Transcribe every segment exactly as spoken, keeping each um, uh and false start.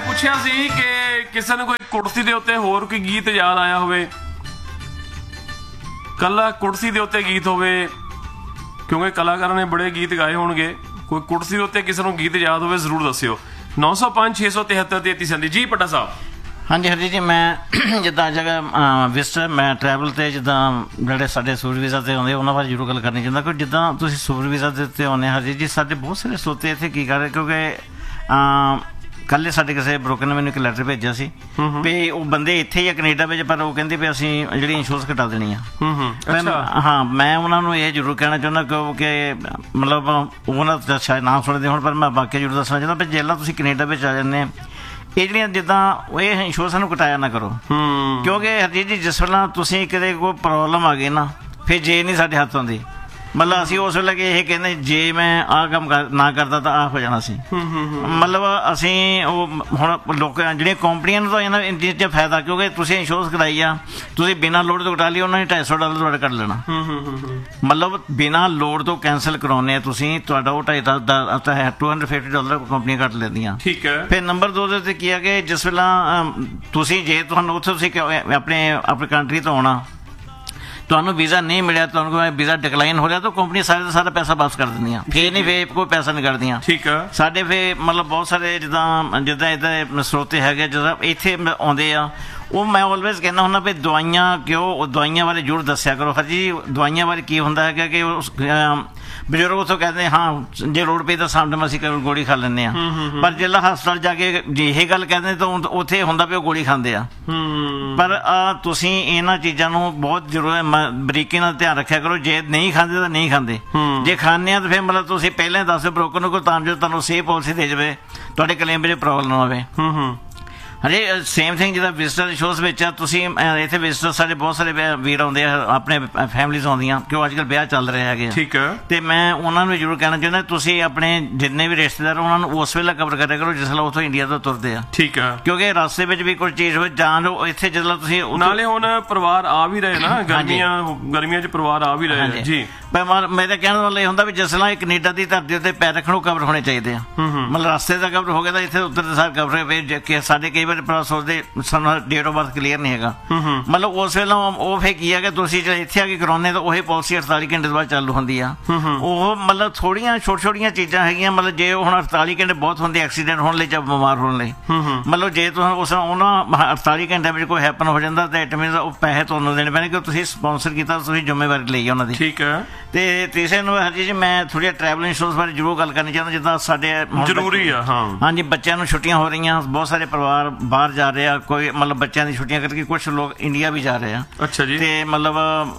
ਪੁੱਛਿਆ ਸੀ ਕਿ ਕਿਸੇ ਨੂੰ ਕੋਈ ਕੁਰਸੀ ਦੇ ਉੱਤੇ ਹੋਰ ਕੋਈ ਗੀਤ ਯਾਦ ਆਇਆ ਹੋਵੇ, ਕੱਲਾ ਕੁਰਸੀ ਦੇ ਉੱਤੇ ਗੀਤ ਹੋਵੇ, ਕਿਉਂਕਿ ਕਲਾਕਾਰਾਂ ਨੇ ਬੜੇ ਗੀਤ ਗਾਏ ਹੋਣਗੇ। ਕੋਈ ਕੁਰਸੀ ਦੇ ਉੱਤੇ ਕਿਸੇ ਨੂੰ ਗੀਤ ਯਾਦ ਹੋਵੇ ਜ਼ਰੂਰ ਦੱਸਿਓ। ਨੌ ਸੌ ਪੰਜ ਛੇ ਸੌ ਤਿਹੱਤਰ ਤੇਤੀ ਸੰਦੀ ਜੀ ਪੱਟਾ ਸਾਹਿਬ। ਹਾਂਜੀ ਹਰਜੀਤ ਜੀ, ਮੈਂ ਜਿੱਦਾਂ ਜਗ੍ਹਾ ਵਿਜ਼ਟਰ ਮੈਂ ਟਰੈਵਲ 'ਤੇ ਜਿੱਦਾਂ ਜਿਹੜੇ ਸਾਡੇ ਸੁਪਰ ਵੀਜ਼ਾ 'ਤੇ ਆਉਂਦੇ ਉਹਨਾਂ ਬਾਰੇ ਜ਼ਰੂਰ ਗੱਲ ਕਰਨੀ ਚਾਹੁੰਦਾ। ਕਿਉਂਕਿ ਜਿੱਦਾਂ ਤੁਸੀਂ ਸੁਪਰ ਵੀਜ਼ਾ ਦੇ ਉੱਤੇ ਆਉਂਦੇ ਹਰਜੀਤ ਜੀ, ਸਾਡੇ ਬਹੁਤ ਸਾਰੇ ਸਰੋਤੇ ਇੱਥੇ ਕੀ ਕਰ ਰਹੇ, ਕਿਉਂਕਿ ਕੱਲ੍ਹ ਸਾਡੇ ਕਿਸੇ ਬ੍ਰੋਕਰ ਨੇ ਮੈਨੂੰ ਇੱਕ ਲੈਟਰ ਭੇਜਿਆ ਸੀ ਵੀ ਉਹ ਬੰਦੇ ਇੱਥੇ ਹੀ ਆ ਕੈਨੇਡਾ ਵਿੱਚ, ਪਰ ਉਹ ਕਹਿੰਦੇ ਵੀ ਅਸੀਂ ਜਿਹੜੀ ਇੰਸ਼ੋਰੈਂਸ ਘਟਾ ਦੇਣੀ ਆ। ਹਾਂ, ਮੈਂ ਉਹਨਾਂ ਨੂੰ ਇਹ ਜ਼ਰੂਰ ਕਹਿਣਾ ਚਾਹੁੰਦਾ ਕਿਉਂਕਿ ਮਤਲਬ ਉਹਨਾਂ ਦਾ ਸ਼ਾਇਦ ਨਾਮ ਸੁਣਦੇ ਹੁਣ, ਪਰ ਮੈਂ ਬਾਕੀ ਜ਼ਰੂਰ ਦੱਸਣਾ ਚਾਹੁੰਦਾ ਵੀ ਜੇਲਾਂ ਤੁਸੀਂ ਕੈਨੇਡਾ ਵਿੱਚ ਆ ਜਾਂਦੇ ਇਹ ਜਿਹੜੀਆਂ ਜਿੱਦਾਂ ਇਹ ਇੰਸ਼ੋਰੈਂਸ ਨੂੰ ਘਟਾਇਆ ਨਾ ਕਰੋ, ਕਿਉਂਕਿ ਹਰਜੀਤ ਜੀ ਜਿਸ ਵੇਲੇ ਤੁਸੀਂ ਕਿਤੇ ਕੋਈ ਪ੍ਰੋਬਲਮ ਆ ਗਈ ਨਾ, ਫਿਰ ਜੇ ਨਹੀਂ ਸਾਡੇ ਹੱਥ ਆਉਂਦੀ, ਮਤਲਬ ਅਸੀਂ ਉਸ ਵੇਲੇ ਇਹ ਕਹਿੰਦੇ ਜੇ ਮੈਂ ਆਹ ਕੰਮ ਨਾ ਕਰਦਾ ਤਾਂ ਆਹ ਹੋ ਜਾਣਾ ਸੀ। ਮਤਲਬ ਅਸੀਂ ਉਹ ਹੁਣ ਲੋਕ ਜਿਹੜੀਆਂ ਕੰਪਨੀਆਂ ਨੂੰ ਤਾਂ ਇਹਨਾਂ ਇਸ 'ਚ ਫਾਇਦਾ, ਕਿਉਂਕਿ ਤੁਸੀਂ ਇੰਸ਼ੋਰੈਂਸ ਕਰਾਈ ਆ, ਤੁਸੀਂ ਬਿਨਾਂ ਲੋੜ ਤੋਂ ਕਟਾ ਲਈ, ਉਹਨਾਂ ਨੇ ਢਾਈ ਸੌ ਡਾਲਰ ਤੁਹਾਡਾ ਕੱਢ ਲੈਣਾ। ਮਤਲਬ ਬਿਨਾਂ ਲੋੜ ਤੋਂ ਕੈਂਸਲ ਕਰਾਉਂਦੇ ਆ ਤੁਸੀਂ, ਤੁਹਾਡਾ ਉਹ ਢਾਈ ਦਸ ਟੂ ਹੰਡਰਡ ਫਿਫਟੀ ਡਾਲਰ ਕੰਪਨੀਆਂ ਕੱਟ ਲੈਂਦੀਆਂ। ਠੀਕ ਹੈ। ਫਿਰ ਨੰਬਰ ਦੋ ਦੇ ਉੱਤੇ ਕੀ ਆ ਕਿ ਜਿਸ ਵੇਲੇ ਤੁਸੀਂ ਜੇ ਤੁਹਾਨੂੰ ਉੱਥੇ ਤੁਸੀਂ ਆਪਣੇ ਆਪਣੀ ਕੰਟਰੀ ਤੋਂ ਆਉਣਾ, ਤੁਹਾਨੂੰ ਵੀਜ਼ਾ ਨਹੀਂ ਮਿਲਿਆ, ਤੁਹਾਨੂੰ ਵੀਜ਼ਾ ਡਿਕਲਾਈਨ ਹੋ ਰਿਹਾ, ਤਾਂ ਕੰਪਨੀ ਸਾਰੇ ਦਾ ਸਾਰਾ ਪੈਸਾ ਵਾਪਸ ਕਰ ਦਿੰਦੀਆਂ, ਫਿਰ ਨਹੀਂ ਫਿਰ ਕੋਈ ਪੈਸਾ ਨਹੀਂ ਕੱਢਦੀਆਂ। ਠੀਕ ਹੈ। ਸਾਡੇ ਫਿਰ ਮਤਲਬ ਬਹੁਤ ਸਾਰੇ ਜਿੱਦਾਂ ਜਿੱਦਾਂ ਇੱਦਾਂ ਸਰੋਤੇ ਹੈਗੇ ਜਿੱਦਾਂ ਇੱਥੇ ਆਉਂਦੇ ਆ, ਉਹ ਮੈਂ ਆਲਵੇਜ਼ ਕਹਿੰਦਾ ਹੁੰਦਾ ਵੀ ਦਵਾਈਆਂ ਕਿਉਂ ਦਵਾਈਆਂ ਬਾਰੇ ਜ਼ਰੂਰ ਦੱਸਿਆ ਕਰੋ। ਹਰਜੀ ਦਵਾਈਆਂ ਬਾਰੇ ਕੀ ਹੁੰਦਾ ਹੈਗਾ ਕਿ ਬਜ਼ੁਰਗ ਉੱਥੋਂ ਕਹਿੰਦੇ ਹਾਂ ਜੇ ਲੋੜ ਪਈ ਤਾਂ ਸਾਹਮਣੇ ਅਸੀਂ ਗੋਲੀ ਖਾ ਲੈਂਦੇ ਹਾਂ, ਪਰ ਜਿਹੜਾ ਹਸਪਤਾਲ ਜਾ ਕੇ ਜੇ ਇਹ ਗੱਲ ਕਹਿੰਦੇ ਤਾਂ ਉੱਥੇ ਹੁੰਦਾ ਵੀ ਉਹ ਗੋਲੀ ਖਾਂਦੇ ਆ। ਪਰ ਤੁਸੀਂ ਇਹਨਾਂ ਚੀਜ਼ਾਂ ਨੂੰ ਬਹੁਤ ਜ਼ਰੂਰ ਬਰੀਕੀ ਨਾਲ ਧਿਆਨ ਰੱਖਿਆ ਕਰੋ। ਜੇ ਨਹੀਂ ਖਾਂਦੇ ਤਾਂ ਨਹੀਂ ਖਾਂਦੇ, ਜੇ ਖਾਂਦੇ ਆ ਤਾਂ ਫਿਰ ਮਤਲਬ ਤੁਸੀਂ ਪਹਿਲਾਂ ਹੀ ਦੱਸ ਦਿਓ ਬ੍ਰੋਕਰ ਨੂੰ, ਤਾਂ ਜੋ ਤੁਹਾਨੂੰ ਸੇਫ ਪਾਲਿਸੀ ਦੇ ਜਾਵੇ, ਤੁਹਾਡੇ ਕਲੇਮ ਵਿੱਚ ਪ੍ਰੋਬਲਮ ਨਾ ਆਵੇ। ਹਜੇ ਸੇਮ ਥਿੰਗ ਜਿੱਦਾਂ ਵਿਜ਼ਟਰ ਇੰਸ਼ੋਰੈਂਸ ਵਿੱਚ ਆ, ਤੁਸੀਂ ਇੱਥੇ ਵਿਜ਼ਟਰ ਸਾਡੇ ਬਹੁਤ ਸਾਰੇ ਵੀਰ ਆਉਂਦੇ ਆ, ਆਪਣੇ ਫੈਮਲੀਜ਼ ਆਉਂਦੀਆਂ, ਕਿਉਂ ਅੱਜ ਕੱਲ੍ਹ ਵਿਆਹ ਚੱਲ ਰਹੇ ਹੈਗੇ। ਠੀਕ ਹੈ। ਅਤੇ ਮੈਂ ਉਹਨਾਂ ਨੂੰ ਜ਼ਰੂਰ ਕਹਿਣਾ ਚਾਹੁੰਦਾ ਤੁਸੀਂ ਆਪਣੇ ਜਿੰਨੇ ਵੀ ਰਿਸ਼ਤੇਦਾਰ ਉਹਨਾਂ ਨੂੰ ਉਸ ਵੇਲੇ ਕਵਰ ਕਰਿਆ ਕਰੋ ਜਿਸ ਵੇਲੇ ਉੱਥੋਂ ਇੰਡੀਆ ਤੋਂ ਤੁਰਦੇ ਆ। ਠੀਕ ਹੈ। ਕਿਉਂਕਿ ਰਸਤੇ ਵਿੱਚ ਵੀ ਕੋਈ ਚੀਜ਼ ਹੋਵੇ ਜਾਂ ਜੋ ਇੱਥੇ ਜਦੋਂ ਤੁਸੀਂ ਨਾਲੇ ਹੁਣ ਪਰਿਵਾਰ ਆ ਵੀ ਰਹੇ ਨਾ, ਗਰਮੀਆਂ ਗਰਮੀਆਂ 'ਚ ਪਰਿਵਾਰ ਆ ਵੀ ਰਹੇ ਜੀ। ਮੇਰੇ ਕਹਿਣ ਵਾਲਾ ਇਹ ਹੁੰਦਾ ਵੀ ਜਿਸ ਤਰ੍ਹਾਂ ਕੈਨੇਡਾ ਦੀ ਧਰਤੀ ਉੱਤੇ ਪੈਰ ਰੱਖਣ ਉਹ ਕਵਰ ਹੋਣੇ ਚਾਹੀਦੇ ਆ। ਮਤਲਬ ਰਸਤੇ ਦਾ ਕਵਰ ਹੋ ਗਿਆ ਤਾਂ ਇੱਥੇ ਉੱਤਰ ਦੇ ਸਾਰੇ ਕਵਰ ਹੋਏ। ਸਾਡੇ ਕਈ ਵਾਰ ਭਰਾ ਸੋਚਦੇ ਸਾਨੂੰ ਡੇਟ ਆਫ ਬਰਥ ਕਲੀਅਰ ਨਹੀਂ ਹੈਗਾ, ਮਤਲਬ ਉਸ ਵੇਲੇ ਉਹ ਫਿਰ ਕੀ ਹੈ ਕਿ ਤੁਸੀਂ ਇੱਥੇ ਆ ਕੇ ਕਰਾਉਂਦੇ ਤਾਂ ਉਹੀ ਪਾਲਿਸੀ ਅੜਤਾਲੀ ਘੰਟੇ ਤੋਂ ਬਾਅਦ ਚਾਲੂ ਹੁੰਦੀ ਆ। ਉਹ ਮਤਲਬ ਥੋੜ੍ਹੀਆਂ ਛੋਟੀ ਛੋਟੀਆਂ ਚੀਜ਼ਾਂ ਹੈਗੀਆਂ, ਮਤਲਬ ਜੇ ਹੁਣ ਅੜਤਾਲੀ ਘੰਟੇ ਬਹੁਤ ਹੁੰਦੇ ਐਕਸੀਡੈਂਟ ਹੋਣ ਲਈ ਜਾਂ ਬਿਮਾਰ ਹੋਣ ਲਈ, ਮਤਲਬ ਜੇ ਤੁਸੀਂ ਉਸ ਉਹਨਾਂ ਅੜਤਾਲੀ ਘੰਟਿਆਂ ਵਿੱਚ ਕੋਈ ਹੈਪਨ ਹੋ ਜਾਂਦਾ ਤਾਂ ਇਟ ਮੀਨਸ ਉਹ ਪੈਸੇ ਤੁਹਾਨੂੰ ਦੇਣੇ ਪੈਣੇ, ਕਿਉਂਕਿ ਤੁਸੀਂ ਸਪੋਂਸਰ ਕੀਤਾ, ਤੁਸੀਂ ਜ਼ਿੰਮੇਵਾਰੀ ਲਈ ਉਹਨਾਂ ਦੀ। ਠੀਕ ਹੈ। ਤੇ ਤੀਸਰੇ ਨੂੰ ਹਰਜੀ ਜੀ ਮੈਂ ਥੋੜ੍ਹੀ ਟਰੈਵਲ ਇੰਸ਼ੋਰੈਂਸ ਬਾਰੇ ਜ਼ਰੂਰ ਗੱਲ ਕਰਨੀ ਚਾਹੁੰਦਾ, ਜਿੱਦਾਂ ਸਾਡੇ ਜ਼ਰੂਰੀ ਆ। ਹਾਂ ਹਾਂਜੀ, ਬੱਚਿਆਂ ਨੂੰ ਛੁੱਟੀਆਂ ਹੋ ਰਹੀਆਂ, ਬਹੁਤ ਸਾਰੇ ਪਰਿਵਾਰ ਬਾਹਰ ਜਾ ਰਹੇ ਆ, ਕੋਈ ਮਤਲਬ ਬੱਚਿਆਂ ਦੀ ਛੁੱਟੀਆਂ ਕਰਕੇ ਕੁਛ ਲੋਕ ਇੰਡੀਆ ਵੀ ਜਾ ਰਹੇ ਆ। ਅੱਛਾ ਜੀ। ਤੇ ਮਤਲਬ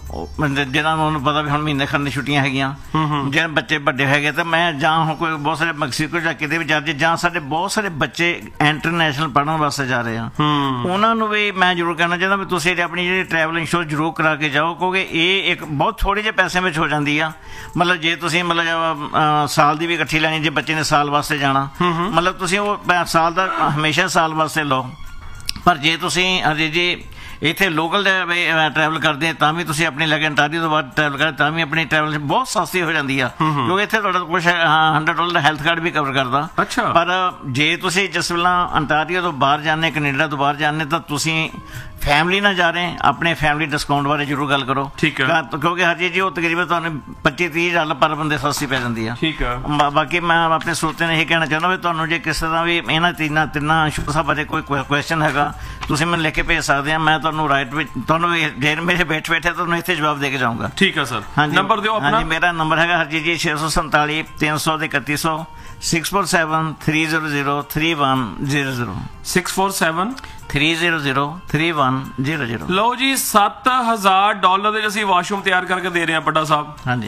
ਜਿਹਨਾਂ ਨੂੰ ਪਤਾ ਵੀ ਹੁਣ ਮਹੀਨੇ ਖੰਡ ਦੀਆਂ ਛੁੱਟੀਆਂ ਹੈਗੀਆਂ, ਜਿਹੜੇ ਬੱਚੇ ਵੱਡੇ ਹੈਗੇ, ਤਾਂ ਮੈਂ ਜਾਂ ਹੁਣ ਕੋਈ ਬਹੁਤ ਸਾਰੇ ਮੈਕਸੀਕੋ ਜਾਂ ਕਿਤੇ ਵੀ ਜਾ ਰਹੇ, ਜਾਂ ਸਾਡੇ ਬਹੁਤ ਸਾਰੇ ਬੱਚੇ ਇੰਟਰਨੈਸ਼ਨਲ ਪੜ੍ਹਨ ਵਾਸਤੇ ਜਾ ਰਹੇ ਆ, ਉਹਨਾਂ ਨੂੰ ਵੀ ਮੈਂ ਜ਼ਰੂਰ ਕਹਿਣਾ ਚਾਹੁੰਦਾ ਵੀ ਤੁਸੀਂ ਆਪਣੀ ਜਿਹੜੀ ਟਰੈਵਲ ਇੰਸ਼ੋਰੈਂਸ ਜ਼ਰੂਰ ਕਰਾ ਕੇ ਜਾਓ, ਕਿਉਂਕਿ ਇਹ ਇੱਕ ਬਹੁਤ ਥੋੜ੍ਹੇ ਜਿਹੇ ਪੈਸਿਆਂ ਵਿੱਚ ਹੋ ਜਾਂਦੀ ਆ। ਮਤਲਬ ਜੇ ਤੁਸੀਂ ਮਤਲਬ ਸਾਲ ਦੀ ਵੀ ਇਕੱਠੀ ਲੈਣੀ, ਜੇ ਬੱਚੇ ਨੇ ਸਾਲ ਵਾਸਤੇ ਜਾਣਾ, ਮਤਲਬ ਤੁਸੀਂ ਉਹ ਸਾਲ ਦਾ ਹਮੇਸ਼ਾ ਸਾਲ ਵਾਸਤੇ ਲਓ। ਪਰ ਜੇ ਤੁਸੀਂ ਅਜੇ ਜੇ ਇੱਥੇ ਲੋਕਲ ਟਰੈਵਲ ਕਰਦੇ ਆ ਤਾਂ ਵੀ ਤੁਸੀਂ ਆਪਣੀ ਲੈ ਕੇ ਅੰਟਾਰੀਓ ਤੋਂ ਬਾਅਦ ਟਰੈਵਲ ਕਰਦੇ ਤਾਂ ਵੀ ਆਪਣੀ ਟਰੈਵਲ ਬਹੁਤ ਸਸਤੀ ਹੋ ਜਾਂਦੀ ਆ, ਕਿਉਂਕਿ ਇੱਥੇ ਤੁਹਾਡਾ ਕੁਛ ਹੰਡਰਡ ਡਾਲਰ ਦਾ ਹੈਲਥ ਕਾਰਡ ਵੀ ਕਵਰ ਕਰਦਾ। ਅੱਛਾ। ਪਰ ਜੇ ਤੁਸੀਂ ਜਿਸ ਵੇਲੇ ਅੰਟਾਰੀਓ ਤੋਂ ਬਾਹਰ ਜਾਂਦੇ, ਕੈਨੇਡਾ ਤੋਂ ਬਾਹਰ ਜਾਂਦੇ, ਤਾਂ ਤੁਸੀਂ ਫੈਮਿਲੀ ਨਾਲ ਜਾ ਰਹੇ, ਆਪਣੇ ਫੈਮਿਲੀ ਡਿਸਕਾਊਂਟ ਬਾਰੇ ਜ਼ਰੂਰ ਗੱਲ ਕਰੋ। ਠੀਕ ਹੈ। ਕਿਉਂਕਿ ਹਰ ਚੀਜ਼ ਉਹ ਤਕਰੀਬਨ ਤੁਹਾਨੂੰ ਪੱਚੀ ਤੀਹ ਡਾਲਰ ਪਰ ਬੰਦੇ ਸਸਤੀ ਪੈ ਜਾਂਦੀ ਆ। ਠੀਕ ਹੈ। ਬਾਕੀ ਮੈਂ ਆਪਣੇ ਸਰੋਤਿਆਂ ਨੇ ਇਹ ਕਹਿਣਾ ਚਾਹੁੰਦਾ ਵੀ ਤੁਹਾਨੂੰ ਜੇ ਕਿਸੇ ਤਰ੍ਹਾਂ ਵੀ ਇਹਨਾਂ ਤਿੰਨਾਂ ਤਿੰਨਾਂ ਇੰਸ਼ੋਰੈਂਸਾਂ ਬਾਰੇ ਕੋਈ ਕੁਐਸਚਨ ਹੈਗਾ, ਤੁਸੀਂ ਮੈਨੂੰ ਲਿਖ ਕੇ ਭੇਜ ਸਕਦੇ ਆ। ਮੈਂ ਤੁਹਾਨੂੰ ਰਾਈਟ ਵਿੱਚ ਤੁਹਾਨੂੰ ਜੇ ਮੇਰੇ ਬੈਠ ਬੈਠੇ ਤੁਹਾਨੂੰ ਇੱਥੇ ਜਵਾਬ ਦੇ ਕੇ ਜਾਊਂਗਾ। ਠੀਕ ਹੈ ਸਰ। ਹਾਂਜੀ, ਨੰਬਰ ਦਿਓ ਆਪਣਾ। ਹਾਂਜੀ, ਮੇਰਾ ਨੰਬਰ ਹੈਗਾ ਹਰਜੀਤ ਜੀ ਛੇ ਸੌ ਸੰਤਾਲੀ ਤਿੰਨ ਸੌ ਤੇ ਇਕੱਤੀ ਸੌ six four seven three zero zero three one zero zero six four seven three zero zero three one zero zero. ਲਓ ਜੀ, ਸੱਤ ਹਜ਼ਾਰ ਡਾਲਰ ਦੇ ਅਸੀਂ ਵਾਸ਼ਰੂਮ ਤਿਆਰ ਕਰਕੇ ਦੇ ਰਹੇ ਹਾਂ ਪੱਟਾ ਸਾਹਿਬ। ਹਾਂਜੀ,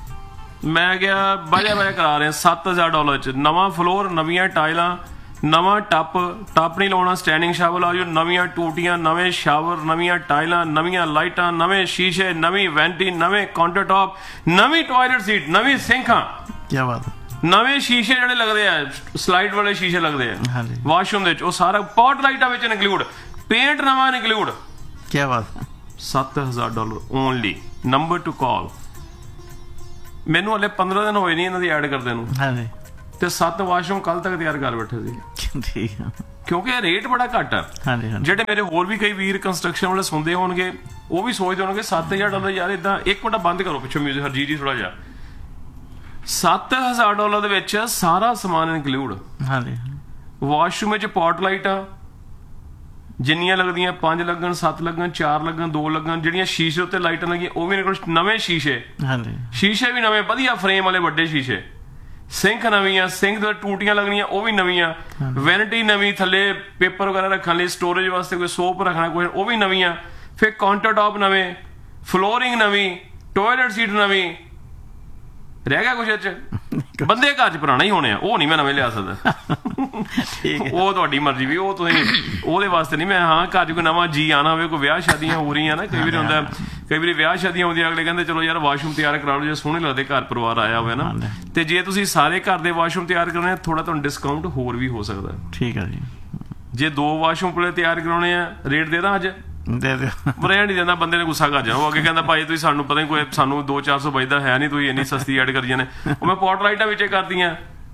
ਮੈਂ ਕਿਹਾ ਬਾਜਾ ਬਾਜਾ ਕਰਾ ਰਹੇ ਹਾਂ ਸੱਤ ਹਜ਼ਾਰ ਡਾਲਰ ਚ। ਨਵਾਂ ਫਲੋਰ, ਨਵੀਆਂ ਟਾਈਲਾਂ, ਨਵਾਂ ਟੱਪ ਟੱਪ ਨਹੀਂ ਲਾਉਣਾ, ਸਟੈਂਡਿੰਗ ਸ਼ਾਵਰ ਆ ਜਾਓ, ਨਵੀਆਂ ਟੂਟੀਆਂ, ਨਵੇਂ ਸ਼ਾਵਰ, ਨਵੀਆਂ ਟਾਈਲਾਂ, ਨਵੀਆਂ ਲਾਈਟਾਂ, ਨਵੇਂ ਸ਼ੀਸ਼ੇ, ਨਵੀਂ ਵੈਂਟੀ, ਨਵੇਂ ਕਾਊਂਟਰ ਟਾਪ, ਨਵੀਂ ਟਾਇਲਟ ਸੀਟ, ਨਵੀਂ ਸਿੰਕਾਂ, ਕੀ ਬਾਤ, ਨਵੇਂ ਸ਼ੀਸ਼ੇ ਜਿਹੜੇ ਲੱਗਦੇ ਆ ਸਲਾਈਡ ਵਾਲੇ ਸ਼ੀਸ਼ੇ ਲੱਗਦੇ ਆ ਵਾਸ਼ਰੂਮ ਦੇ ਵਿੱਚ, ਉਹ ਸਾਰਾ ਪੌਟ ਲਾਈਟਾਂ ਵਿੱਚ ਇਨਕਲੂਡ, ਪੇਂਟ ਨਵਾਂ ਇਨਕਲੂਡ। ਕੀ ਬਾਤ। ਸੱਤ ਹਜ਼ਾਰ ਡਾਲਰ ਓਨਲੀ। ਨੰਬਰ ਟੂ ਕਾਲ। ਮੈਨੂੰ ਹਲੇ ਪੰਦਰਾਂ ਦਿਨ ਹੋਏ ਨਹੀਂ ਇਹਨਾਂ ਦੀ ਐਡ ਕਰਦੇ ਨੂੰ। ਤੇ ਸੱਤ ਵਾਸ਼ਰੂਮ ਕੱਲ ਤੱਕ ਤਿਆਰ ਕਰ ਬੈਠੇ ਸੀ। ਠੀਕ ਆ, ਕਿਉਂਕਿ ਰੇਟ ਬੜਾ ਘੱਟ ਆ। ਜਿਹੜੇ ਮੇਰੇ ਹੋਰ ਵੀ ਕਈ ਵੀਰ ਕੰਸਟਰਕਸ਼ਨ ਵਾਲੇ ਸੁਣਦੇ ਹੋਣਗੇ ਉਹ ਵੀ ਸੋਚਦੇ ਹੋਣਗੇ ਸੱਤ ਹਜ਼ਾਰ ਡਾਲਰ ਯਾਰ ਇਦਾਂ। ਇੱਕ ਮਿੰਟ ਬੰਦ ਕਰੋ ਪਿੱਛੋਂ ਮਿਊਜ਼ਿਕ ਹਰਜੀਤ ਜੀ ਥੋੜਾ ਜਿਹਾ। ਸੱਤ ਹਜ਼ਾਰ ਡਾਲਰ ਦੇ ਵਿੱਚ ਸਾਰਾ ਸਮਾਨ ਇਨਕਲੂਡ। ਹਾਂਜੀ, ਵਾਸ਼ਰੂਮ ਵਿੱਚ ਪੋਟ ਲਾਈਟ ਆ ਜਿੰਨੀਆਂ ਲੱਗਦੀਆਂ, ਪੰਜ ਲੱਗਣ, ਸੱਤ ਲੱਗਣ, ਚਾਰ ਲੱਗਣ, ਦੋ ਲੱਗਣ। ਜਿਹੜੀਆਂ ਸ਼ੀਸ਼ੇ ਉੱਤੇ ਲਾਈਟਾਂ ਲੱਗੀਆਂ ਉਹ ਵੀ ਨਿਕਲ ਨਵੇਂ ਸ਼ੀਸ਼ੇ। ਹਾਂਜੀ, ਸ਼ੀਸ਼ੇ ਵੀ ਨਵੇਂ ਵਧੀਆ ਫਰੇਮ ਵਾਲੇ ਵੱਡੇ ਸ਼ੀਸ਼ੇ। ਸਿੰਕ ਨਵੀਆਂ, ਸਿੰਕ ਦੇ ਟੂਟੀਆਂ ਲੱਗਣੀਆਂ ਉਹ ਵੀ ਨਵੀਆਂ। ਵੈਨਿਟੀ ਨਵੀਂ, ਥੱਲੇ ਪੇਪਰ ਵਗੈਰਾ ਰੱਖਣ ਲਈ, ਸਟੋਰੇਜ ਵਾਸਤੇ ਕੋਈ ਸੋਪ ਰੱਖਣਾ ਕੋਈ ਉਹ ਵੀ ਨਵੀਆਂ। ਫਿਰ ਕਾਊਂਟਰ ਟੌਪ ਨਵੇਂ, ਫਲੋਰਿੰਗ ਨਵੀਂ, ਟੋਇਲਟ ਸੀਟ ਨਵੀਂ। ਰਹਿ ਗਿਆ ਕੁਛ ਇਹ ਚ? ਬੰਦੇ ਘਰ ਚ ਪੁਰਾਣਾ ਹੀ ਹੋਣੇ ਆ, ਉਹ ਨਹੀਂ ਮੈਂ ਨਵੇਂ ਲਿਆ ਸਕਦਾ। ਉਹ ਤੁਹਾਡੀ ਮਰਜ਼ੀ ਵੀ, ਉਹ ਤੁਸੀਂ ਉਹਦੇ ਵਾਸਤੇ ਨਹੀਂ ਮੈਂ। ਹਾਂ, ਘਰ ਚ ਕੋਈ ਨਵਾਂ ਜੀ ਆਣਾ ਹੋਵੇ, ਕੋਈ ਵਿਆਹ ਸ਼ਾਦੀਆਂ ਹੋ ਰਹੀਆਂ ਨਾ, ਕਈ ਵਾਰੀ ਹੁੰਦਾ ਕਈ ਵਾਰੀ ਵਿਆਹ ਸ਼ਾਦੀਆਂ ਆਉਂਦੀਆਂ, ਅਗਲੇ ਕਹਿੰਦੇ ਚਲੋ ਯਾਰ ਵਾਸ਼ਰੂਮ ਤਿਆਰ ਕਰਾ ਲਓ ਜੇ ਸੋਹਣੇ ਲੱਗਦੇ ਘਰ ਪਰਿਵਾਰ ਆਇਆ ਹੋਵੇ ਨਾ। ਤੇ ਜੇ ਤੁਸੀਂ ਸਾਰੇ ਘਰ ਦੇ ਵਾਸ਼ਰੂਮ ਤਿਆਰ ਕਰਾਉਣੇ ਥੋੜਾ ਤੁਹਾਨੂੰ ਡਿਸਕਾਊਂਟ ਹੋਰ ਵੀ ਹੋ ਸਕਦਾ। ਠੀਕ ਹੈ ਜੀ। ਜੇ ਦੋ ਵਾਸ਼ਰੂਮ ਪਲੇ ਤਿਆਰ ਕਰਾਉਣੇ ਆ ਰੇਟ ਦੇ ਦਾਂ ਅੱਜ? ਦੇ ਦਿਓ। ਰਹਿਣ ਨਹੀਂ ਦਿੰਦਾ, ਬੰਦੇ ਨੇ ਗੁੱਸਾ ਕਰ ਜਾਣਾ। ਉਹ ਅੱਗੇ ਕਹਿੰਦਾ ਭਾਈ ਤੁਸੀਂ ਸਾਨੂੰ ਪਤਾ ਨਹੀਂ ਕੋਈ ਸਾਨੂੰ ਦੋ ਚਾਰ ਸੌ ਬਚਦਾ ਹੈ ਨਹੀਂ, ਤੁਸੀਂ ਇੰਨੀ ਸਸਤੀ ਐਡ ਕਰੀਆਂ ਨੇ। ਉਹ ਮੈਂ ਪੋਟ ਲਾਈਟਾਂ ਵਿੱਚ ਕਰਦੀਆਂ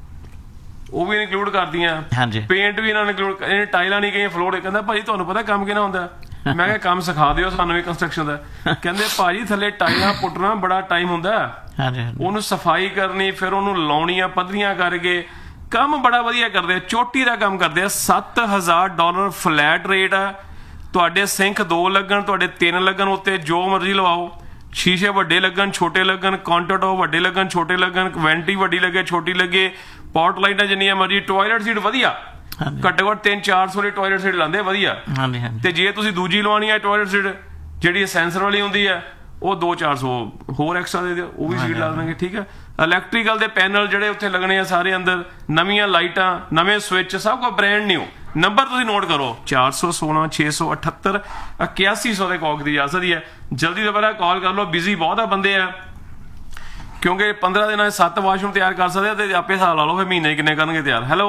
ਉਹ ਵੀ ਇਨਕਲੂਡ ਕਰਦੀਆਂ, ਪੇਂਟ ਵੀ ਇਹਨਾਂ ਨੇ ਇਨਕਲੂਡ। ਇਹ ਟਾਈਲਾਂ ਨਹੀਂ ਗਈਆਂ ਫਲੋਰ। ਕਹਿੰਦਾ ਭਾਜੀ ਤੁਹਾਨੂੰ ਪਤਾ ਕੰਮ ਕਿਹਨਾਂ ਹੁੰਦਾ? ਮੈਂ ਕਿਹਾ ਕੰਮ ਸਿਖਾ ਦਿਓ ਸਾਨੂੰ ਵੀ ਕੰਸਟਰਕਸ਼ਨ ਦਾ। ਕਹਿੰਦੇ ਭਾਜੀ ਥੱਲੇ ਟਾਈਲਾਂ ਪੁੱਟਣਾ ਬੜਾ ਟਾਈਮ ਹੁੰਦਾ, ਉਹਨੂੰ ਸਫਾਈ ਕਰਨੀ, ਫਿਰ ਉਹਨੂੰ ਲਾਉਣੀਆਂ ਪੱਧਰੀਆਂ ਕਰਕੇ। ਕੰਮ ਬੜਾ ਵਧੀਆ ਕਰਦੇ, ਚੋਟੀ ਦਾ ਕੰਮ ਕਰਦੇ ਆ। ਸੱਤ ਹਜ਼ਾਰ ਡਾਲਰ ਫਲੈਟ ਰੇਟ ਆ। ਤੁਹਾਡੇ ਸਿੰਕ ਦੋ ਲੱਗਣ, ਤੁਹਾਡੇ ਤਿੰਨ ਲੱਗਣ, ਉੱਤੇ ਜੋ ਮਰਜ਼ੀ ਲਵਾਓ। ਸ਼ੀਸ਼ੇ ਵੱਡੇ ਲੱਗਣ, ਛੋਟੇ ਲੱਗਣ, ਕਾਊਂਟਰ ਟੌਪ ਵੱਡੇ ਲੱਗਣ, ਛੋਟੇ ਲੱਗਣ, ਵੈਂਟੀ ਵੱਡੀ ਲੱਗੇ, ਛੋਟੀ ਲੱਗੇ, ਪੋਟ ਲਾਈਟਾਂ ਜਿੰਨੀਆਂ ਮਰਜ਼ੀ। ਟੋਇਲਟ ਸੀਟ ਵਧੀਆ, ਘੱਟੋ ਘੱਟ ਤਿੰਨ ਚਾਰ ਸੌ ਦੀ ਟੋਇਲਟ ਸੀਟ ਲਾਉਂਦੇ ਵਧੀਆ। ਤੇ ਜੇ ਤੁਸੀਂ ਦੂਜੀ ਲਵਾਉਣੀ ਹੈ ਟੋਇਲਟ ਸੀਟ ਜਿਹੜੀ ਸੈਂਸਰ ਵਾਲੀ ਹੁੰਦੀ ਹੈ ਉਹ ਦੋ ਚਾਰ ਸੌ ਹੋਰ ਐਕਸਟਰਾ ਦੇ ਦਿਓ, ਉਹ ਵੀ ਸੀਟ ਲਾ ਦੇਣਗੇ। ਠੀਕ ਹੈ। ਇਲੈਕਟ੍ਰੀਕਲ ਦੇ ਪੈਨਲ ਜਿਹੜੇ ਉੱਥੇ ਲੱਗਣੇ ਆ ਸਾਰੇ ਅੰਦਰ, ਨਵੀਆਂ ਲਾਈਟਾਂ, ਨਵੇਂ ਸਵਿਚ, ਸਭ ਕੁਝ ਬ੍ਰੈਂਡ ਨਿਊ। ਨੰਬਰ ਤੁਸੀਂ ਨੋਟ ਕਰੋ ਚਾਰ ਸੌ ਸੋਲਾਂ ਛੇ ਸੌ ਅਠੱਤਰ ਇਕਿਆਸੀ ਸੌ ਦੇ ਕੌਕ ਦੀ ਜਾ ਸਕਦੀ ਹੈ। ਜਲਦੀ ਤੋਂ ਪਹਿਲਾਂ ਕਾਲ ਕਰ ਲਓ, ਬਿਜ਼ੀ ਬਹੁਤ ਆ ਬੰਦੇ ਆ, ਕਿਉਂਕਿ ਪੰਦਰਾਂ ਦਿਨਾਂ ਸੱਤ ਵਾਸ਼ਰੂਮ ਤਿਆਰ ਕਰ ਸਕਦੇ ਆ ਤੇ ਆਪੇ ਹਿਸਾਬ ਲਾ ਲਓ ਫਿਰ ਮਹੀਨੇ ਕਿੰਨੇ ਕਰਨਗੇ ਤਿਆਰ। ਹੈਲੋ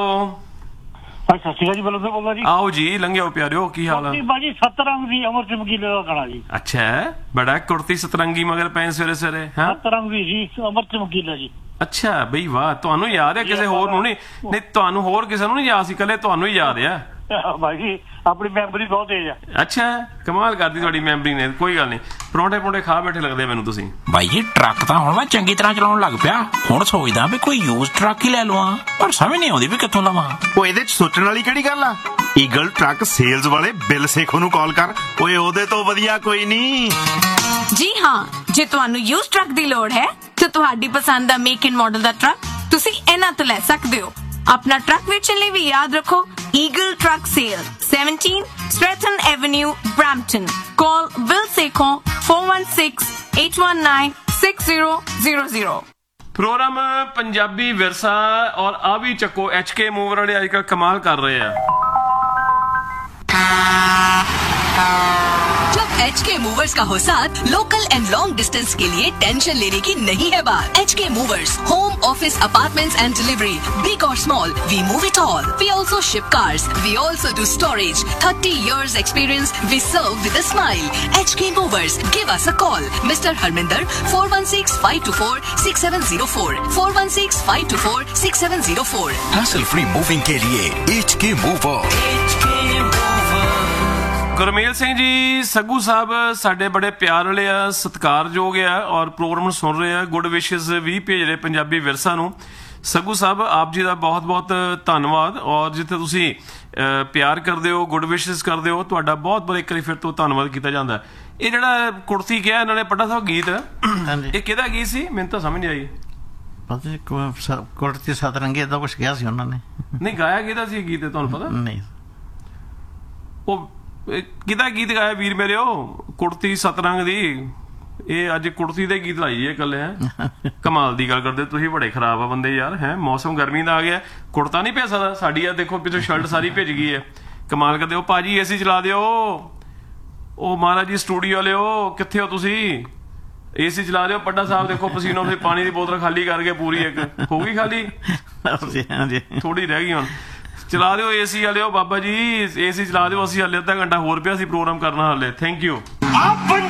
ਸਤਿ ਸ਼੍ਰੀ ਅਕਾਲ ਜੀ, ਬਲਦ ਬੋਲਦਾ ਜੀ। ਆਓ ਜੀ, ਲੰਘਿਓ ਪਿਆਰਿਓ, ਕੀ ਹਾਲ ਆ? ਬਾਜੀ ਸਤਰੰਗ ਦੀ ਅਮਰ ਚਮਕੀਲੇ ਦਾ ਗਾਣਾ ਜੀ। ਅੱਛਾ, ਬੜਾ ਕੁੜਤੀ ਸਤਰੰਗੀ ਮਗਰ ਪੈ ਸਵੇਰੇ ਸਵੇਰੇ। ਹਾਂ, ਸਤਰੰਗ ਦੀ ਜੀ, ਅਮਰ ਚਮਕੀਲਾ ਜੀ। ਅੱਛਾ ਬਈ ਵਾਹ, ਤੁਹਾਨੂੰ ਯਾਦ ਹੈ, ਕਿਸੇ ਹੋਰ ਨੂੰ ਨਹੀਂ? ਨਹੀਂ ਤੁਹਾਨੂੰ ਹੋਰ ਕਿਸੇ ਨੂੰ ਨਹੀਂ ਯਾਦ ਸੀ, ਇਕੱਲੇ ਤੁਹਾਨੂੰ ਹੀ ਯਾਦ ਆ ਭਾਈ। ਆਪਣੀ ਮੈਮਰੀ ਬਹੁਤ ਤੇਜ਼ ਆ। ਅੱਛਾ, ਕਮਾਲ ਕਰਦੀ ਤੁਹਾਡੀ ਮੈਮਰੀ ਨੇ। ਕੋਈ ਗੱਲ ਨਹੀਂ, ਪਰੌਂਠੇ ਪਰੌਂਠੇ ਖਾ ਬੈਠੇ ਲੱਗਦੇ ਮੈਨੂੰ ਤੁਸੀਂ। ਬਾਈ ਜੀ ਟਰੱਕ ਤਾਂ ਹੁਣ ਮੈਂ ਚੰਗੀ ਤਰ੍ਹਾਂ ਚਲਾਉਣ ਲੱਗ ਪਿਆ। ਹੁਣ ਸੋਚਦਾ ਵੀ ਕੋਈ ਯੂਜ਼ ਟਰੱਕ ਹੀ ਲੈ ਲਵਾਂ, ਪਰ ਸਮਝ ਨਹੀਂ ਆਉਂਦੀ ਵੀ ਕਿੱਥੋਂ ਲਵਾਂ। ਉਹ ਇਹਦੇ ਚ ਸੋਚਣ ਵਾਲੀ ਕਿਹੜੀ ਗੱਲ ਆ? ਈਗਲ ਟਰੱਕ ਸੇਲਸ ਵਾਲੇ ਬਿਲ ਸੇਖੋ ਨੂੰ ਕਾਲ ਕਰ। ਓਏ ਉਹਦੇ ਤੋਂ ਵਧੀਆ ਕੋਈ ਨਹੀਂ। ਜੀ ਹਾਂ, ਜੇ ਤੁਹਾਨੂੰ ਯੂਜ਼ ਟਰੱਕ ਦੀ ਲੋੜ ਹੈ ਤਾਂ ਤੁਹਾਡੀ ਪਸੰਦ ਦਾ make and model the truck ਤੁਸੀਂ ਇਹਨਾਂ ਤੋਂ ਲੈ ਸਕਦੇ ਹੋ। ਆਪਣਾ ਟਰੱਕ ਵੇਚਣ ਲਈ ਵੀ ਯਾਦ ਰੱਖੋ eagle truck sale, seventeen Stratton Avenue, Brampton. Call Will Sekho four one six eight one nine six zero zero zero. Programme Punjabi ਵਿਰਸਾ ਔਰ ਆ ਵੀ ਚੱਕੋ ਐਚ ਕੇ ਮੂਵਰ ਵਾਲੇ ਅੱਜ ਕੱਲ ਕਮਾਲ ਕਰ ਰਹੇ ਆ। जब एच के मूवर्स का हो साथ, लोकल एंड लॉन्ग डिस्टेंस के लिए टेंशन लेने की नहीं है बात। एच के movers, home, office, apartments and delivery, big और small, we move it all. We also ship cars. We also do storage. thirty years experience. We serve with a smile. H K Movers. Give us a call. Mister Harminder, four one six five two four six seven zero four. four one six five two four six seven zero four. Hassle free moving के लिए H K Mover. Gurmel Singh ji Saggu ਸਾਹਿਬ ਸਾਡੇ ਬੜੇ ਪਿਆਰ ਵਾਲੇ ਆ, ਸਤਿਕਾਰਯੋਗ ਆ ਔਰ ਪ੍ਰੋਗਰਾਮ ਨੂੰ ਸੁਣ ਰਹੇ ਆ। ਗੁੱਡ ਵਿਸ਼ੇਸ ਵੀ ਭੇਜ ਰਹੇ ਪੰਜਾਬੀ ਵਿਰਸਾ ਨੂੰ। ਸੱਗੂ ਸਾਹਿਬ ਆਪ ਜੀ ਦਾ ਬਹੁਤ ਬਹੁਤ ਧੰਨਵਾਦ, ਔਰ ਜਿੱਥੇ ਤੁਸੀਂ ਪਿਆਰ ਕਰਦੇ ਹੋ, ਗੁੱਡ ਵਿਸ਼ੇਸ ਕਰਦੇ ਹੋ, ਤੁਹਾਡਾ ਬਹੁਤ ਬਹੁਤ ਇੱਕ ਵਾਰੀ ਫਿਰ ਤੋਂ ਧੰਨਵਾਦ ਕੀਤਾ ਜਾਂਦਾ। ਇਹ ਜਿਹੜਾ ਕੁੜਤੀ ਕਿਹਾ ਇਹਨਾਂ ਨੇ ਪੱਡਾ ਸਾਹਿਬ ਗੀਤ, ਇਹ ਕਿਹਦਾ ਗੀਤ ਸੀ? ਮੈਨੂੰ ਤਾਂ ਸਮਝ ਨਹੀਂ ਆਈ। ਪਤਾ ਕੁੜਤੀ ਸਤਰੰਗੀ ਏਦਾਂ ਕੁਛ ਕਿਹਾ ਸੀ ਉਹਨਾਂ ਨੇ। ਨਹੀਂ ਗਾਇਆ ਕਿਹਦਾ ਸੀ ਗੀਤ ਤੁਹਾਨੂੰ ਪਤਾ? ਨਹੀਂ। ਉਹ ਕਿਹਦਾ ਗੀਤ ਗਾਇਆ ਵੀਰ ਮੇਰੇ? ਉਹ ਕੁੜਤੀ ਸਤਰੰਗ ਦੀ। ਇਹ ਅੱਜ ਕੁੜਤੀ ਦੇ ਗੀਤ ਲਾਈ ਹੈ ਇਕੱਲੇ। ਹੈ ਕਮਾਲ ਦੀ ਗੱਲ ਕਰਦੇ ਤੁਸੀਂ, ਬੜੇ ਖਰਾਬ ਆ ਬੰਦੇ ਯਾਰ। ਹੈ ਮੌਸਮ ਗਰਮੀ ਦਾ ਆ ਗਿਆ, ਕੁੜਤਾ ਨਹੀਂ ਭੇਜ ਸਕਦਾ। ਸਾਡੀ ਆ ਦੇਖੋ ਪਿੱਛੋਂ ਸ਼ਰਟ ਸਾਰੀ ਭਿੱਜ ਗਈ ਹੈ। ਕਮਾਲ ਕਰਦੇ ਹੋ ਭਾਜੀ, ਏਸੀ ਚਲਾ ਦਿਓ। ਉਹ ਮਹਾਰਾਜ ਜੀ ਸਟੂਡੀਓ ਵਾਲਿਓ ਕਿੱਥੇ ਹੋ ਤੁਸੀਂ? ਏਸੀ ਚਲਾ ਦਿਓ। ਪੱਡਾ ਸਾਹਿਬ ਦੇਖੋ ਪਸੀਨੋ ਪਸੀਨ, ਪਾਣੀ ਦੀ ਬੋਤਲ ਖਾਲੀ ਕਰਕੇ ਪੂਰੀ ਇੱਕ ਹੋ ਗਈ ਖਾਲੀ, ਥੋੜੀ ਰਹਿ ਗਈ ਹੁਣ। ਚਲਾ ਦਿਓ ਏਸੀ ਵਾਲਿਓ, ਬਾਬਾ ਜੀ ਏਸੀ ਚਲਾ ਦਿਓ। ਅਸੀਂ ਹਾਲੇ ਅੱਧਾ ਘੰਟਾ ਹੋਰ ਪਿਆ ਸੀ ਪ੍ਰੋਗਰਾਮ ਕਰਨਾ ਹਾਲੇ। Thank you.